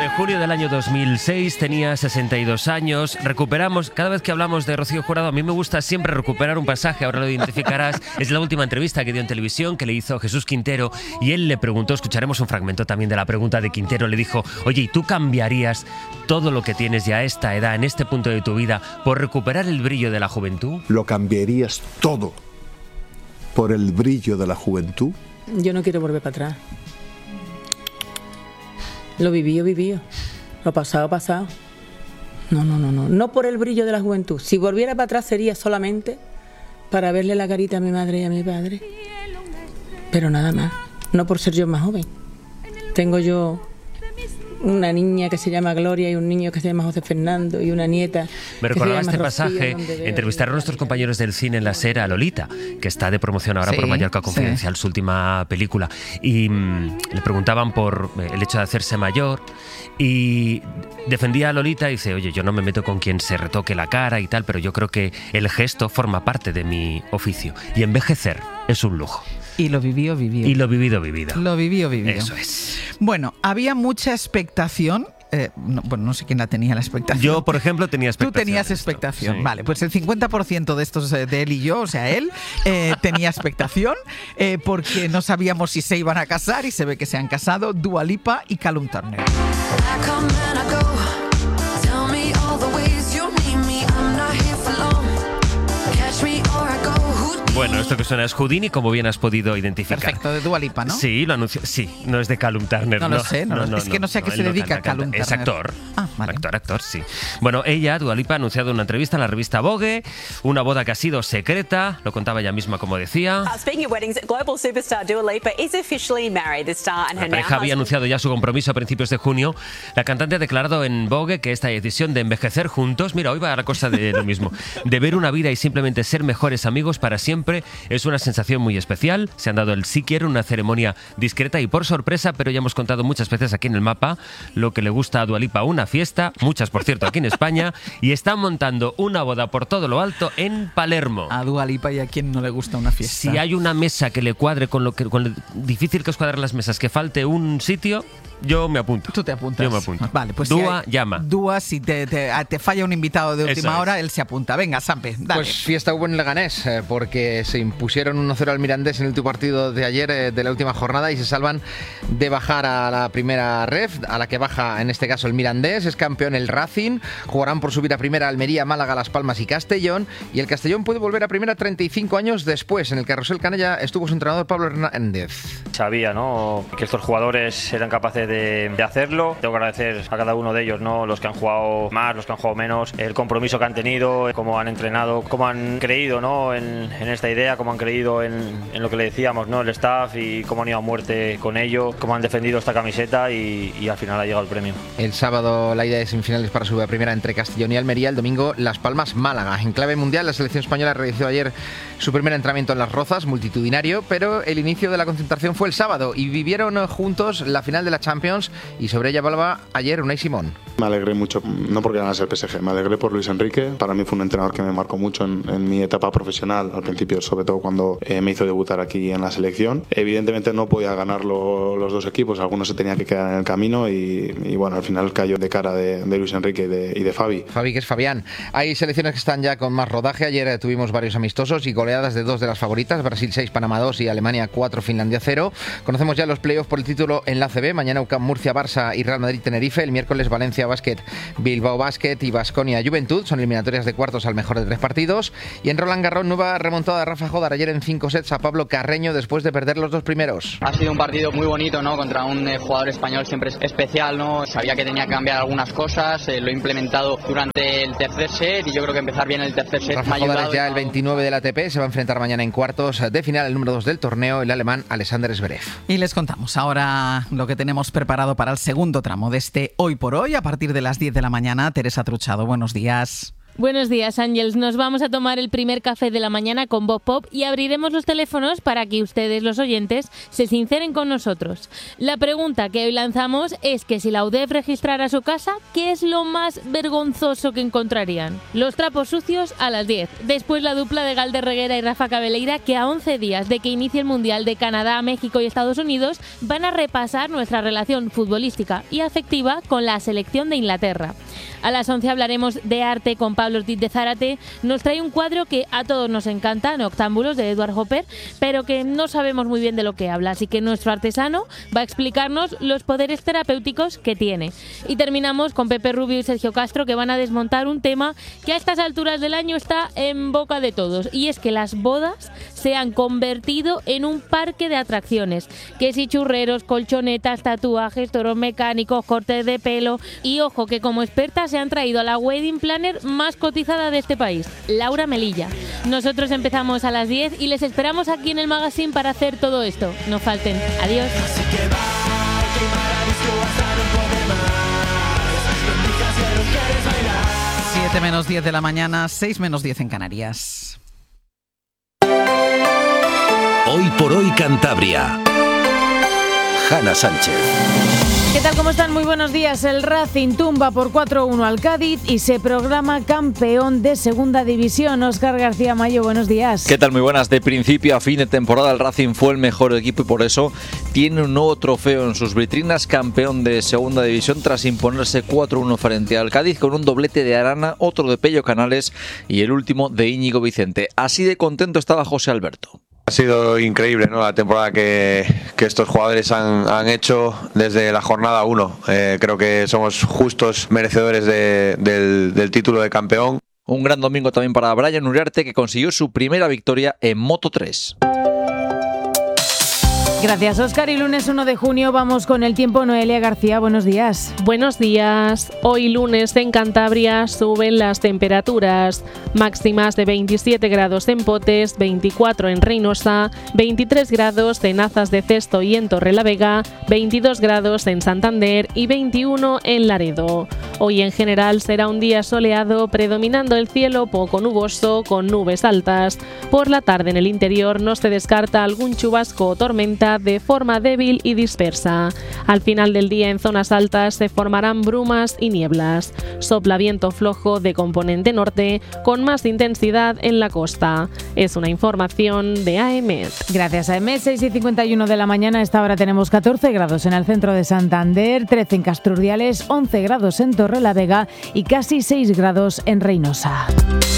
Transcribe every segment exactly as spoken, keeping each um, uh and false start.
de junio del año dos mil seis, tenía sesenta y dos años. Recuperamos, cada vez que hablamos de Rocío Jurado, a mí me gusta siempre recuperar un pasaje, ahora lo identificarás. Es la última entrevista que dio en televisión, que le hizo Jesús Quintero, y él le preguntó, escucharemos un fragmento también de la pregunta de Quintero, le dijo: oye, ¿y tú cambiarías todo lo que tienes ya a esta edad, en este punto de tu vida, por recuperar el brillo de la juventud? ¿Lo cambiarías todo por el brillo de la juventud? Yo no quiero volver para atrás. Lo vivido, vivido. Lo pasado, pasado. No, no, no, no. No por el brillo de la juventud. Si volviera para atrás sería solamente para verle la carita a mi madre y a mi padre. Pero nada más. No por ser yo más joven. Tengo yo una niña que se llama Gloria y un niño que se llama José Fernando y una nieta. Me recordaba este Rocío, pasaje. Entrevistaron a nuestros compañeros del cine en la SER a Lolita, que está de promoción ahora sí, por Mallorca Confidencial, sí. Su última película. Y mmm, le preguntaban por el hecho de hacerse mayor y defendía a Lolita y dice: oye, yo no me meto con quien se retoque la cara y tal, pero yo creo que el gesto forma parte de mi oficio. Y envejecer es un lujo. Y lo vivido, vivido. Y lo vivido, vivido. Lo vivido, vivido. Eso es. Bueno, había mucha expectación. Eh, no, bueno, no sé quién la tenía la expectación. Yo, por ejemplo, tenía expectación. Tú tenías expectación. Sí. Vale, pues el cincuenta por ciento de estos, de él y yo, o sea, él, eh, tenía expectación eh, porque no sabíamos si se iban a casar y se ve que se han casado Dua Lipa y Callum Turner. Bueno, esto que suena es Houdini, como bien has podido identificar. Perfecto, de Dua Lipa, ¿no? Sí, lo anunció. Sí, no es de Callum Turner. No, no lo sé, no, no, no, es que no sé a qué no, se no dedica canta, Callum canta. Turner. Es actor. Ah, vale. Actor, actor, sí. Bueno, ella, Dua Lipa, ha anunciado una entrevista en la revista Vogue, una boda que ha sido secreta, lo contaba ella misma como decía. Uh, speaking of weddings, global superstar Dua Lipa is officially married. The star and her La pareja now había anunciado ya su compromiso a principios de junio. La cantante ha declarado en Vogue que esta decisión de envejecer juntos, mira, hoy va a la cosa de lo mismo, de ver una vida y simplemente ser mejores amigos para siempre, es una sensación muy especial. Se han dado el sí quiero, una ceremonia discreta y por sorpresa, pero ya hemos contado muchas veces aquí en el mapa lo que le gusta a Dua Lipa, una fiesta, muchas por cierto aquí en España, y están montando una boda por todo lo alto en Palermo. A Dua Lipa y a quien no le gusta una fiesta. Si hay una mesa que le cuadre con lo que con lo difícil que es cuadrar las mesas, que falte un sitio, yo me apunto. Tú te apuntas. Yo me apunto. Vale, pues Dua, si hay, llama. Dua, si te, te, te falla un invitado de última Eso hora, es. él se apunta. Venga, Sampe, dale. Pues fiesta hubo en Leganés, eh, porque se impusieron uno cero al Mirandés en el último partido de ayer, eh, de la última jornada, y se salvan de bajar a la primera ref, a la que baja en este caso el Mirandés. Es campeón el Racing, jugarán por subir a primera Almería, Málaga, Las Palmas y Castellón, y el Castellón puede volver a primera treinta y cinco años después. En el Carrusel Canella estuvo su entrenador Pablo Hernández. Sabía, ¿no?, que estos jugadores eran capaces de, de hacerlo. Tengo que agradecer a cada uno de ellos, ¿no?, los que han jugado más, los que han jugado menos, el compromiso que han tenido, cómo han entrenado, cómo han creído, ¿no?, en, en esta idea, cómo han creído en, en lo que le decíamos, ¿no?, el staff, y cómo han ido a muerte con ello, cómo han defendido esta camiseta y, y al final ha llegado el premio. El sábado la ida de semifinales para subir a primera entre Castellón y Almería, el domingo Las Palmas, Málaga. En clave mundial, la selección española realizó ayer su primer entrenamiento en Las Rozas, multitudinario, pero el inicio de la concentración fue el sábado y vivieron juntos la final de la Champions, y sobre ella hablaba ayer Unai Simón. Me alegré mucho, no porque ganase el P S G, me alegré por Luis Enrique. Para mí fue un entrenador que me marcó mucho en, en mi etapa profesional, al principio, sobre todo cuando eh, me hizo debutar aquí en la selección. Evidentemente no podía ganar lo, los dos equipos, algunos se tenían que quedar en el camino y, y bueno, al final cayó de cara de, de Luis Enrique y de, y de Fabi. Fabi, que es Fabián. Hay selecciones que están ya con más rodaje. Ayer eh, tuvimos varios amistosos y goleadas de dos de las favoritas, Brasil seis, Panamá dos y Alemania cuatro, Finlandia cero. Conocemos ya los playoffs por el título en la A C B. Mañana U C A M Murcia, Barça y Real Madrid Tenerife. El miércoles Valencia Basket, Bilbao Basket y Baskonia Juventud. Son eliminatorias de cuartos al mejor de tres partidos. Y en Roland Garros, nueva remontada de Rafa Jodar ayer en cinco sets a Pablo Carreño después de perder los dos primeros. Ha sido un partido muy bonito, ¿no?, contra un eh, jugador español siempre es especial, ¿no? Sabía que tenía que cambiar algunas cosas, eh, lo he implementado durante el tercer set y yo creo que empezar bien el tercer set Rafa me ha ayudado. Jodar es ya el veintinueve del A T P, se va a enfrentar mañana en cuartos de final el número dos del torneo, el alemán Alexander Zverev. Y les contamos ahora lo que tenemos preparado para el segundo tramo de este Hoy por Hoy, a partir de las diez de la mañana. Teresa Truchado, buenos días. Buenos días, Ángels. Nos vamos a tomar el primer café de la mañana con Voz Pop y abriremos los teléfonos para que ustedes, los oyentes, se sinceren con nosotros. La pregunta que hoy lanzamos es que si la U D E F registrara su casa, ¿qué es lo más vergonzoso que encontrarían? Los trapos sucios a las diez. Después la dupla de Galder Reguera y Rafa Cabeleira, que a once días de que inicie el Mundial de Canadá, México y Estados Unidos, van a repasar nuestra relación futbolística y afectiva con la selección de Inglaterra. A las once hablaremos de arte con Pablo Ortiz de Zárate. Nos trae un cuadro que a todos nos encanta, Noctámbulos, de Edward Hopper, pero que no sabemos muy bien de lo que habla, así que nuestro artesano va a explicarnos los poderes terapéuticos que tiene. Y terminamos con Pepe Rubio y Sergio Castro, que van a desmontar un tema que a estas alturas del año está en boca de todos, y es que las bodas se han convertido en un parque de atracciones, que si churreros, colchonetas, tatuajes, toros mecánicos, cortes de pelo, y ojo que como experta se han traído a la wedding planner más cotizada de este país, Laura Melilla. Nosotros empezamos a las diez y les esperamos aquí en el magazine para hacer todo esto. No falten. Adiós. siete menos diez de la mañana, seis menos diez en Canarias. Hoy por hoy Cantabria. Hanna Sánchez. ¿Qué tal? ¿Cómo están? Muy buenos días. El Racing tumba por cuatro uno al Cádiz y se programa campeón de segunda división. Óscar García Mayo, buenos días. ¿Qué tal? Muy buenas. De principio a fin de temporada el Racing fue el mejor equipo y por eso tiene un nuevo trofeo en sus vitrinas, campeón de segunda división tras imponerse cuatro uno frente al Cádiz con un doblete de Arana, otro de Pello Canales y el último de Íñigo Vicente. Así de contento estaba José Alberto. Ha sido increíble, ¿no?, la temporada que, que estos jugadores han, han hecho desde la jornada uno. Eh, creo que somos justos merecedores de, del, del título de campeón. Un gran domingo también para Brian Uriarte, que consiguió su primera victoria en Moto tres. Gracias, Óscar. Y lunes uno de junio vamos con el tiempo. Noelia García, buenos días. Buenos días. Hoy lunes en Cantabria suben las temperaturas máximas de veintisiete grados en Potes, veinticuatro en Reynosa, veintitrés grados en Azas de Cesto y en Torrelavega, veintidós grados en Santander y veintiuno en Laredo. Hoy en general será un día soleado, predominando el cielo poco nuboso con nubes altas. Por la tarde en el interior no se descarta algún chubasco o tormenta de forma débil y dispersa. Al final del día en zonas altas se formarán brumas y nieblas. Sopla viento flojo de componente norte con más intensidad en la costa. Es una información de A E M E T. Gracias, A E M E T. seis y cincuenta y uno de la mañana. A esta hora tenemos catorce grados en el centro de Santander, trece en Casturdiales, once grados en Torrelavega y casi seis grados en Reynosa.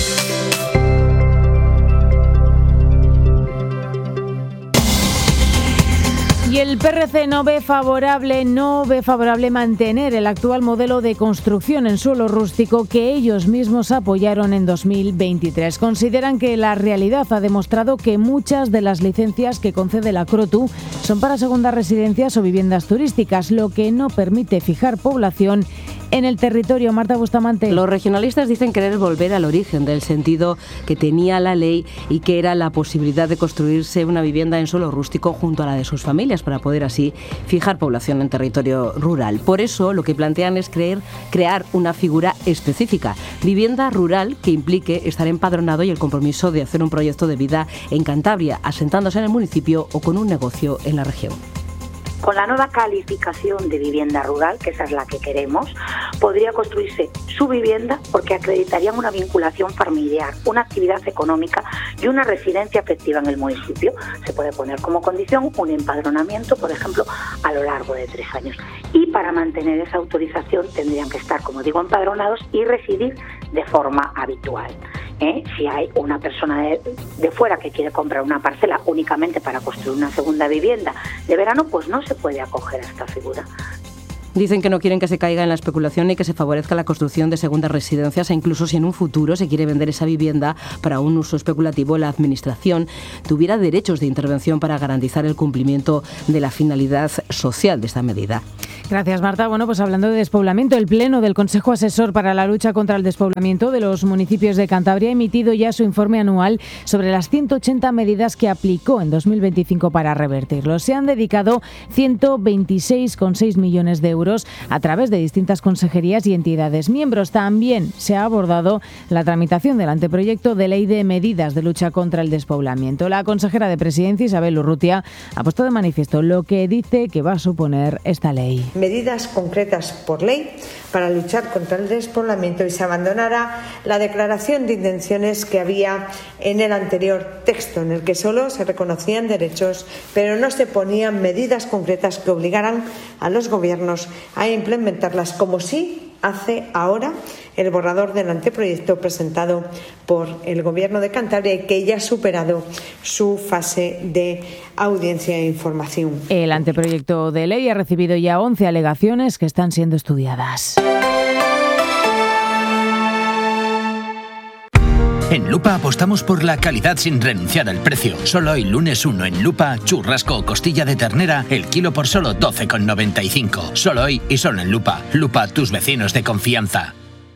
Y el P R C no ve favorable, no ve favorable mantener el actual modelo de construcción en suelo rústico que ellos mismos apoyaron en dos mil veintitrés. Consideran que la realidad ha demostrado que muchas de las licencias que concede la CROTU son para segundas residencias o viviendas turísticas, lo que no permite fijar población en el territorio. Marta Bustamante. Los regionalistas dicen querer volver al origen del sentido que tenía la ley y que era la posibilidad de construirse una vivienda en suelo rústico junto a la de sus familias para poder así fijar población en territorio rural. Por eso lo que plantean es creer, crear una figura específica, vivienda rural, que implique estar empadronado y el compromiso de hacer un proyecto de vida en Cantabria, asentándose en el municipio o con un negocio en la región. Con la nueva calificación de vivienda rural, que esa es la que queremos, podría construirse su vivienda porque acreditarían una vinculación familiar, una actividad económica y una residencia efectiva en el municipio. Se puede poner como condición un empadronamiento, por ejemplo, a lo largo de tres años. Y para mantener esa autorización tendrían que estar, como digo, empadronados y residir de forma habitual. ¿Eh? Si hay una persona de, de fuera que quiere comprar una parcela únicamente para construir una segunda vivienda de verano, pues no se puede acoger a esta figura. Dicen que no quieren que se caiga en la especulación y que se favorezca la construcción de segundas residencias, e incluso si en un futuro se quiere vender esa vivienda para un uso especulativo, la Administración tuviera derechos de intervención para garantizar el cumplimiento de la finalidad social de esta medida. Gracias, Marta. Bueno, pues hablando de despoblamiento, el Pleno del Consejo Asesor para la Lucha contra el Despoblamiento de los municipios de Cantabria ha emitido ya su informe anual sobre las ciento ochenta medidas que aplicó en dos mil veinticinco para revertirlo. Se han dedicado ciento veintiséis coma seis millones de euros a través de distintas consejerías y entidades miembros. También se ha abordado la tramitación del anteproyecto de ley de medidas de lucha contra el despoblamiento. La consejera de Presidencia, Isabel Urrutia, ha puesto de manifiesto lo que dice que va a suponer esta ley. Medidas concretas por ley para luchar contra el despoblamiento y se abandonará la declaración de intenciones que había en el anterior texto, en el que solo se reconocían derechos, pero no se ponían medidas concretas que obligaran a los gobiernos a implementarlas, como sí hace ahora el borrador del anteproyecto presentado por el Gobierno de Cantabria y que ya ha superado su fase de audiencia e información. El anteproyecto de ley ha recibido ya once alegaciones que están siendo estudiadas. En Lupa apostamos por la calidad sin renunciar al precio. Solo hoy, lunes uno, en Lupa, churrasco o costilla de ternera, el kilo por solo doce con noventa y cinco. Solo hoy y solo en Lupa. Lupa, tus vecinos de confianza.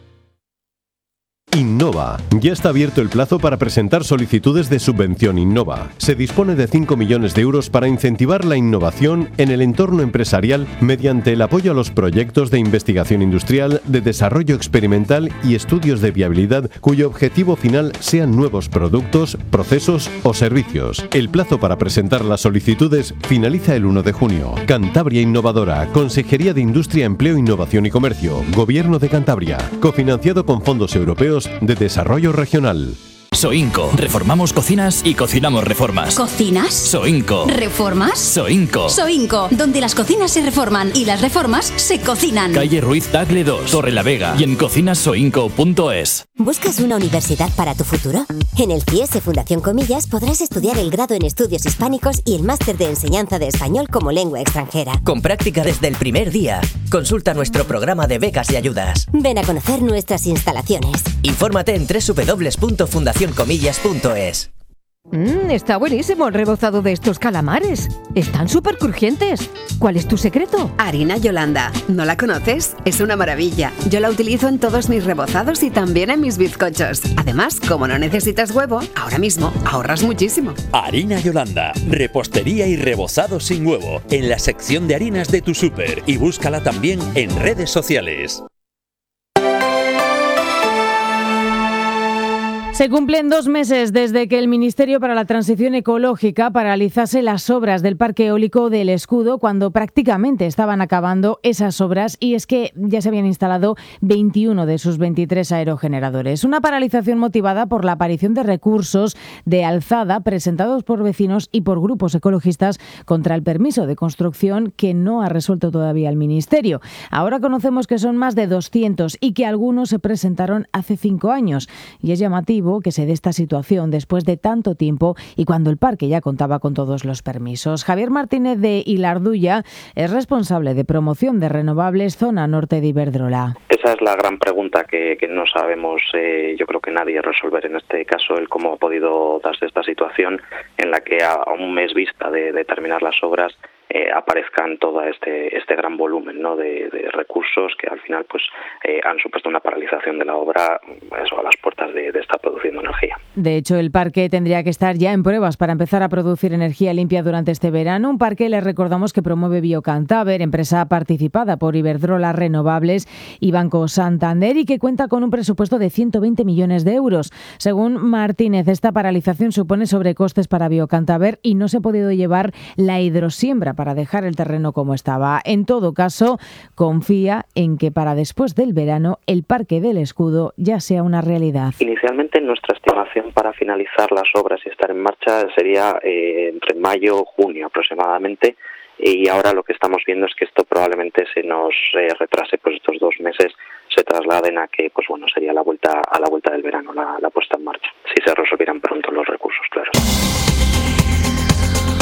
Innova. Ya está abierto el plazo para presentar solicitudes de subvención Innova. Se dispone de cinco millones de euros para incentivar la innovación en el entorno empresarial mediante el apoyo a los proyectos de investigación industrial, de desarrollo experimental y estudios de viabilidad cuyo objetivo final sean nuevos productos, procesos o servicios. El plazo para presentar las solicitudes finaliza el uno de junio. Cantabria Innovadora, Consejería de Industria, Empleo, Innovación y Comercio, Gobierno de Cantabria, cofinanciado con fondos europeos de Desarrollo Regional. Soinco. Reformamos cocinas y cocinamos reformas. ¿Cocinas? Soinco. ¿Reformas? Soinco. Soinco, donde las cocinas se reforman y las reformas se cocinan. Calle Ruiz Tagle dos, Torre la Vega y en cocinas soinco punto es. ¿Buscas una universidad para tu futuro? En el C I E S Fundación Comillas podrás estudiar el grado en Estudios Hispánicos y el máster de Enseñanza de Español como lengua extranjera. Con práctica desde el primer día. Consulta nuestro programa de becas y ayudas. Ven a conocer nuestras instalaciones. Infórmate en doble u doble u doble u punto fundación comillas punto es. Mmm, está buenísimo el rebozado de estos calamares. Están súper crujientes. ¿Cuál es tu secreto? Harina Yolanda. ¿No la conoces? Es una maravilla. Yo la utilizo en todos mis rebozados y también en mis bizcochos. Además, como no necesitas huevo, ahora mismo ahorras muchísimo. Harina Yolanda. Repostería y rebozado sin huevo. En la sección de harinas de tu súper. Y búscala también en redes sociales. Se cumplen dos meses desde que el Ministerio para la Transición Ecológica paralizase las obras del Parque Eólico del Escudo cuando prácticamente estaban acabando esas obras, y es que ya se habían instalado veintiuno de sus veintitrés aerogeneradores. Una paralización motivada por la aparición de recursos de alzada presentados por vecinos y por grupos ecologistas contra el permiso de construcción que no ha resuelto todavía el Ministerio. Ahora conocemos que son más de doscientos y que algunos se presentaron hace cinco años, y es llamativo que se dé esta situación después de tanto tiempo y cuando el parque ya contaba con todos los permisos. Javier Martínez de Ilarduya es responsable de promoción de renovables zona norte de Iberdrola. Esa es la gran pregunta que, que no sabemos, eh, yo creo que nadie resolver en este caso, el cómo ha podido darse esta situación en la que a, a un mes vista de, de terminar las obras Eh, aparezcan todo este este gran volumen, ¿no?, de, de recursos que al final pues eh, han supuesto una paralización de la obra, eso, a las puertas de, de estar produciendo energía. De hecho, el parque tendría que estar ya en pruebas para empezar a producir energía limpia durante este verano. Un parque, les recordamos, que promueve Biocantaver, empresa participada por Iberdrola Renovables y Banco Santander, y que cuenta con un presupuesto de ciento veinte millones de euros. Según Martínez, esta paralización supone sobrecostes para Biocantaver y no se ha podido llevar la hidrosiembra para dejar el terreno como estaba. En todo caso, confía en que para después del verano el Parque del Escudo ya sea una realidad. Inicialmente nuestra estimación para finalizar las obras y estar en marcha sería eh, entre mayo y junio aproximadamente, y ahora lo que estamos viendo es que esto probablemente se nos eh, retrase, pues estos dos meses se trasladen a que, pues bueno, sería la vuelta a la vuelta del verano la, la puesta en marcha, si se resolvieran pronto los recursos, claro.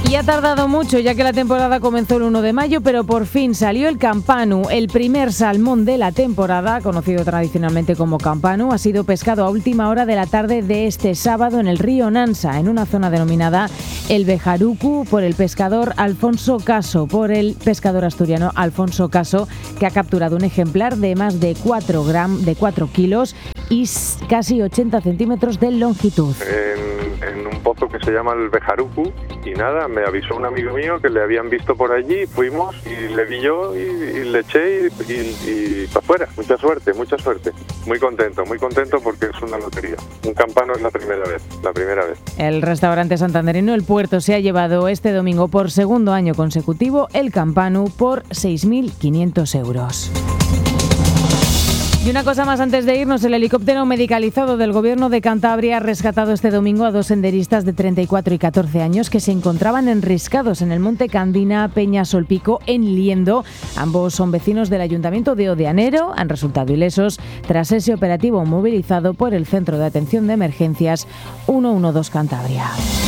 Y ha tardado mucho, ya que la temporada comenzó el uno de mayo, pero por fin salió el campanu. El primer salmón de la temporada, conocido tradicionalmente como campanu, ha sido pescado a última hora de la tarde de este sábado en el río Nansa, en una zona denominada El Bejarucu, por el pescador Alfonso Caso, por el pescador asturiano Alfonso Caso, que ha capturado un ejemplar de más de cuatro gramos, de cuatro kilos y casi ochenta centímetros de longitud. En, en un pozo que se llama El Bejarucu, y nada, me avisó un amigo mío que le habían visto por allí, fuimos y le vi yo y, y le eché y, y, y para afuera. Mucha suerte, mucha suerte. Muy contento, muy contento porque es una lotería. Un campano es la primera vez, la primera vez. El restaurante santanderino El Puerto se ha llevado este domingo por segundo año consecutivo el campanu por seis mil quinientos euros. Y una cosa más antes de irnos, el helicóptero medicalizado del Gobierno de Cantabria ha rescatado este domingo a dos senderistas de treinta y cuatro y catorce años que se encontraban enriscados en el Monte Candina, Peña Solpico, en Liendo. Ambos son vecinos del Ayuntamiento de Odianero, han resultado ilesos tras ese operativo movilizado por el Centro de Atención de Emergencias ciento doce Cantabria.